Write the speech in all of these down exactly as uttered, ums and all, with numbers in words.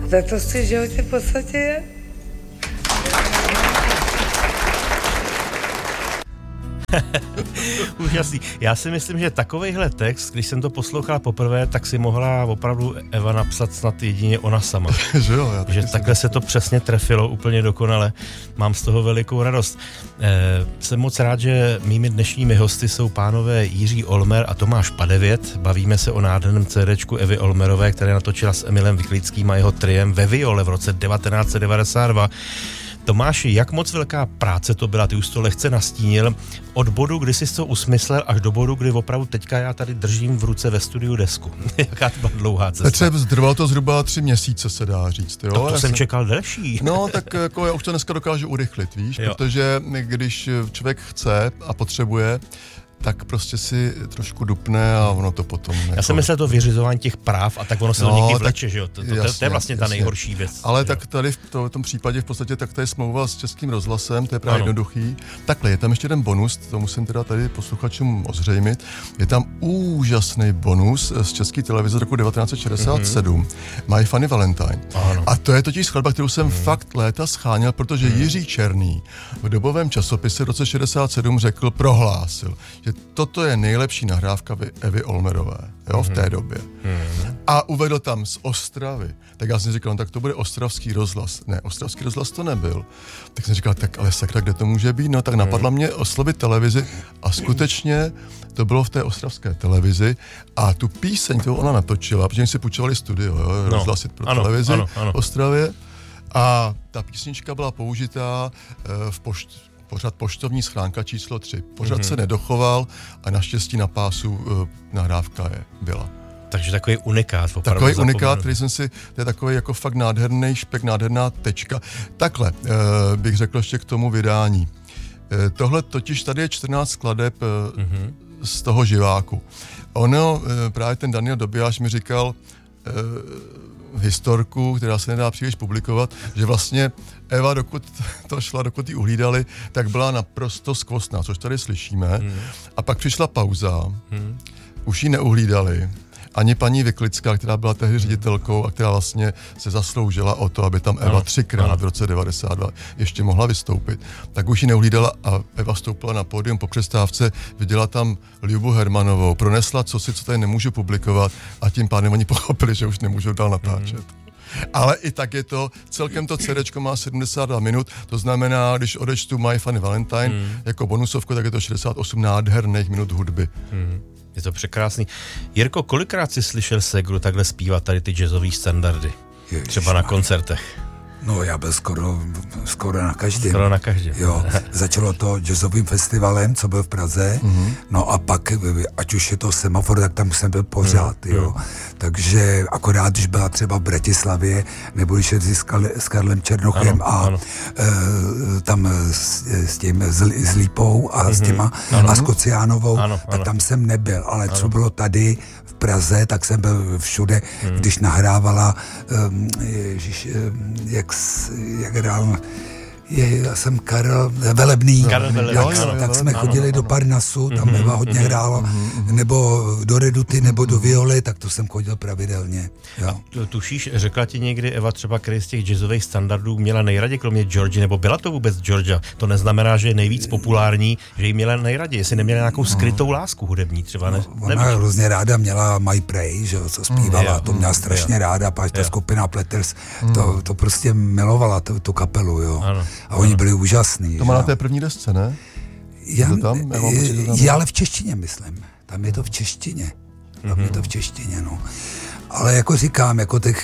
Tak to v životě v podstatě je. Úžasný. Já si myslím, že takovejhle text, když jsem to poslouchal poprvé, tak si mohla opravdu Eva napsat snad jedině ona sama. že jo, já že takhle se to přesně trefilo úplně dokonale. Mám z toho velikou radost. E, jsem moc rád, že mými dnešními hosty jsou pánové Jiří Olmer a Tomáš Padevět. Bavíme se o nádherném CDčku Evy Olmerové, které natočila s Emilem Vyklickým a jeho triem ve Viole v roce devatenáct set devadesát dva. Tomáši, jak moc velká práce to byla, ty už to lehce nastínil, od bodu, kdy jsi to usmyslel, až do bodu, kdy opravdu teďka já tady držím v ruce ve studiu desku. Jaká to byla dlouhá cesta? Petře, trvalo to zhruba tři měsíce, se dá říct. Jo? To, to já jsem čekal delší. No, tak jako já už to dneska dokážu urychlit, víš, jo. Protože když člověk chce a potřebuje, tak prostě si trošku dupne a ono to potom... Já jako... jsem myslel to vyřizování těch práv a tak ono se no, to někdy vleče, že jo? To, to, jasně, to je vlastně ta jasně. nejhorší věc. Ale jo. tak tady v, to, v tom případě v podstatě tak to je smlouva s Českým rozhlasem, to je právě ano. jednoduchý. Takhle, je tam ještě jeden bonus, to musím teda tady posluchačům ozřejmit. Je tam úžasný bonus z České televize z roku devatenáct set šedesát sedm. Mm-hmm. My Funny Valentine. Ano. A to je totiž skladba, kterou jsem mm. fakt léta scháněl, protože mm. Jiří Černý v dobovém časopise v roce šedesát sedm řekl, prohlásil, že toto je nejlepší nahrávka Evy Olmerové, jo, v té době. Hmm. A uvedl tam z Ostravy. Tak já jsem říkal, no, tak to bude ostravský rozhlas. Ne, ostravský rozhlas to nebyl. Tak jsem říkal, tak ale sakra, kde to může být? No tak hmm. napadla mě oslovit televizi a skutečně to bylo v té ostravské televizi a tu píseň, kterou ona natočila, protože oni si půjčovali studio, jo, no. rozhlasit pro ano, televizi ano, ano. v Ostravě a ta písnička byla použitá uh, v pošt pořad Poštovní schránka číslo tři. Pořad mm-hmm. se nedochoval a naštěstí na pásu uh, nahrávka je byla. Takže takový unikát. Takový unikát, který jsem si, to je takový jako fakt nádherný špek, nádherná tečka. Takhle uh, bych řekl ještě k tomu vydání. Uh, tohle totiž tady je čtrnáct skladeb uh, mm-hmm. z toho živáku. Ono, uh, právě ten Daniel Dobijáš mi říkal uh, historku, která se nedá příliš publikovat, že vlastně Eva, dokud to šla, dokud ji uhlídali, tak byla naprosto skvostná, což tady slyšíme. Hmm. A pak přišla pauza, hmm. už ji neuhlídali. Ani paní Vyklická, která byla tehdy ředitelkou a která vlastně se zasloužila o to, aby tam Eva ano, třikrát ano. v roce devadesát dva ještě mohla vystoupit, tak už ji neuhlídala a Eva vstoupila na pódium po přestávce, viděla tam Ljubu Hermanovou, pronesla cosi, co tady nemůžu publikovat a tím pádem oni pochopili, že už nemůžou dál natáčet. Hmm. Ale i tak je to, celkem to CDčko má sedmdesát dva minut, to znamená, když odečtu My Funny Valentine hmm. jako bonusovku, tak je to šedesát osm nádherných minut hudby. Hmm. Je to překrásný. Jirko, kolikrát jsi slyšel Segru takhle zpívat tady ty jazzový standardy? Ježiš, třeba na koncertech. No, já byl skoro, skoro na každém. Skoro na každém. Jo, začalo to jazzovým festivalem, co byl v Praze, mm-hmm. no a pak, ať už je to Semafor, tak tam jsem byl pořád, mm, jo. Mm. Takže akorát, když byla třeba v Bratislavě, nebo když je s, Karl, s Karlem Černochem ano, a ano. E, tam s, s tím s, s Lípou a mm-hmm. s těma ano. a s Kociánovou, ano, tak ano. tam jsem nebyl, ale ano. co bylo tady v Praze, tak jsem byl všude, mm. když nahrávala um, ježiš, um, jak jak hrál, je, já jsem Karel Velebný, Karel Velebný. Tak, jo, jo, jo, tak jsme ano, chodili ano. do Parnasu, tam Eva hodně hrála, nebo do Reduty, nebo do Violy, tak to jsem chodil pravidelně. Jo. A tušíš, řekla ti někdy Eva třeba, který z těch jazzových standardů měla nejraději, kromě Georgie, nebo byla to vůbec Georgia? To neznamená, že je nejvíc populární, že ji měla nejraději, jestli neměla nějakou skrytou no. lásku hudební třeba, ne? No, ona hrozně ráda měla My Pray, že jo, co zpívala, mm, to měla strašně jo. ráda, páč ta skupina Platters, mm. to, to prostě milovala, tu, tu kapelu, jo. Ano. A oni byli úžasní. To má na té první desce, ne? Já, tam? Já, mám pocit, tam je, ale v češtině, myslím. Tam je to v češtině. Tam mm-hmm. je to v češtině, no. Ale jako říkám, jako těch,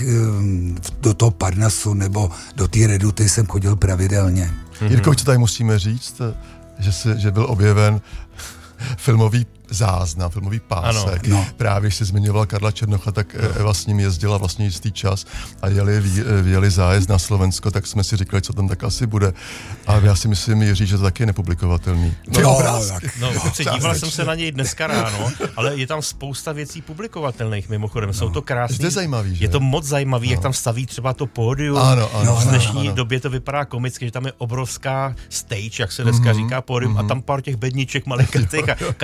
do toho Parnasu nebo do té Reduty jsem chodil pravidelně. Mm-hmm. Jirko, co tady musíme říct, že, se, že byl objeven filmový záznam, filmový pásek. Ano, no. Právě, když jsi zmiňoval Karla Černocha, tak no. Eva s ním jezdila vlastně jistý čas a jeli, jeli zájezd na Slovensko, tak jsme si říkali, co tam tak asi bude. A já si myslím, Jiří, že to taky je nepublikovatelný. No, no, no, no díval jsem se na něj dneska ráno, ale je tam spousta věcí publikovatelných mimochodem. Jsou to krásný. To je zajímavý, že? Je to moc zajímavý, no. jak tam staví třeba to pódium. Ano, ano, v dnešní ano. době to vypadá komicky, že tam je obrovská stage, jak se dneska mm-hmm, říká pódium, mm-hmm. a tam pár těch bedniček malinkatých a Karel Černoch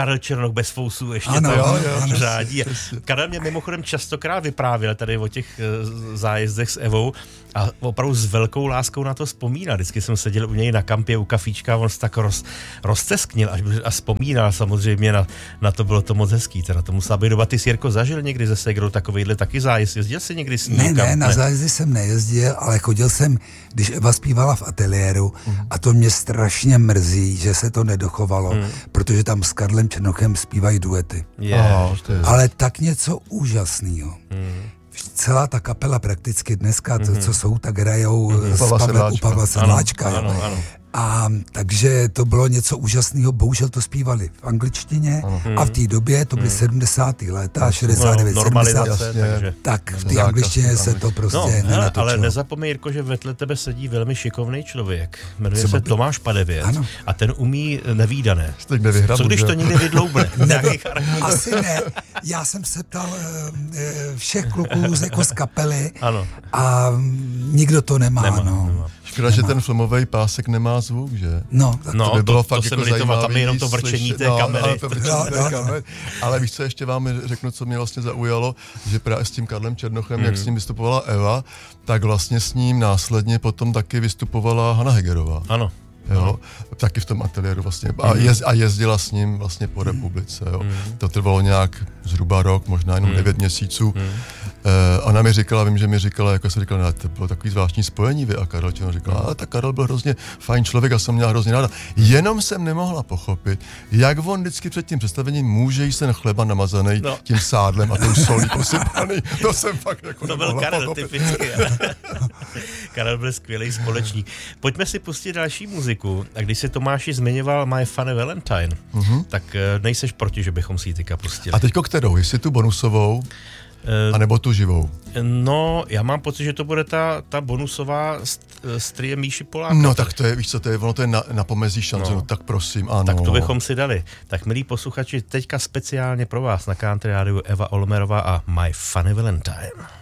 pánok bez fousů ještě ano, tam jo, jo, řádí. Karel mě mimochodem častokrát vyprávěl tady o těch zájezdech s Evou a opravdu s velkou láskou na to vzpomíná. Vždycky jsem seděl u něj na kampě u kafíčka a on se tak roz, roztesknil až a vzpomínal samozřejmě na, na to, bylo to moc hezký. Teda to musela být doba. Ty jsi, Jirko, zažil někdy ze Segrou takovýhle taky zájezd? Jezdil jsi někdy s ní? Ne, ne, na zájezdy jsem nejezdil, ale chodil jsem, když Eva zpívala v ateliéru mm. a to mě strašně mrzí, že se to nedochovalo, mm. protože tam s Karlem Černochem zpívají duety. Yeah. Oh, ale tak něco úžasného. Mm. Celá ta kapela prakticky dneska, to, co jsou, tak hrajou mm-hmm. s Pavle, u Pavla Sedláčka. Ano, ano, ano. A takže to bylo něco úžasného, bohužel to zpívali v angličtině ano. a v té době to byly hmm. sedmdesátá léta, šedesát devět, no, sedmdesát, takže... tak v té angličtině se to prostě no, nenatočilo. Ale nezapomeň, Jirko, že vedle tebe sedí velmi šikovný člověk. Jmenuje se by... Tomáš Padevět ano. a ten umí nevídané. Co když to někdy vydloubne? Asi ne. Já jsem se ptal všech kluků jako z kapely ano. a nikdo to nemá. nemá, no. nemá. Škoda, že ten filmový pásek nemá zvuk, že? No, tak no to by bylo to, fakt to jako zajímavé. Tam je jenom to vrčení té no, kamery. Ale, to vrčení no, té no, kamery. Ale víš co, ještě vám řeknu, co mě vlastně zaujalo, že právě s tím Karlem Černochem, mm. jak s ním vystupovala Eva, tak vlastně s ním následně potom taky vystupovala Hana Hegerová. Ano. Jo, taky v tom ateliéru vlastně. A, jez, a jezdila s ním vlastně po republice. Jo. Mm. To trvalo nějak zhruba rok, možná jenom devět mm. měsíců. Mm. Uh, ona mi říkala, vím, že mi říkala, jako se říkala, to bylo takový zvláštní spojení vy a Karel. Ona říkala, ale tak Karel byl hrozně fajn člověk a jsem měla hrozně ráda. Jenom jsem nemohla pochopit, jak on vždycky před tím představením může jíst ten chleba namazaný no. tím sádlem a tou solí posypaný. To jsem fakt jako to byl Karel pochopit. Typicky. Karel byl skvělý společník. Pojďme si pustit další muziku. A když si Tomáši zmiňoval My Funny Valentine, uh-huh. tak nejseš proti, že bychom si ji teďka pustili. A teďko kterou? Jestli tu bonusovou, a nebo tu živou? No, já mám pocit, že to bude ta, ta bonusová s triem Míši Poláka. No tak to je, víš co, to je, ono to je na, na pomezí šanconu, no. tak prosím, ano. Tak to bychom si dali. Tak milí posluchači, teďka speciálně pro vás na Country Rádiu Eva Olmerová a My Funny Valentine.